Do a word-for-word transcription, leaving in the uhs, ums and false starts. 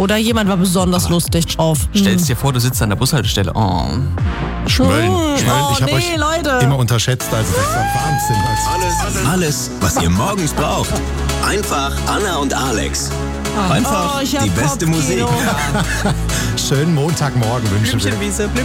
oder jemand war besonders Aber lustig drauf. Stellst dir vor, du sitzt an der Bushaltestelle. Oh. Schmölln, Hm. Schmölln. Oh, Ich habe nee, euch Leute. immer unterschätzt. Also das ist ja Wahnsinn. Alles, alles, was ihr morgens braucht. Einfach Anna und Alex. Einfach Oh, ich hab die beste Kopfkino. Musik. Schönen Montagmorgen wünschen wir. Blümchenwiese,